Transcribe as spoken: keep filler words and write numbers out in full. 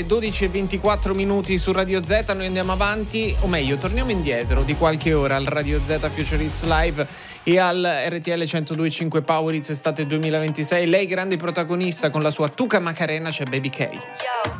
dodici e ventiquattro minuti su Radio Z. Noi andiamo avanti, o meglio, torniamo indietro di qualche ora al Radio Z Future Hits Live e al R T L centodue e cinque Power Hits estate duemilaventisei. Lei grande protagonista con la sua Tuca Macarena, c'è Baby K. Yo.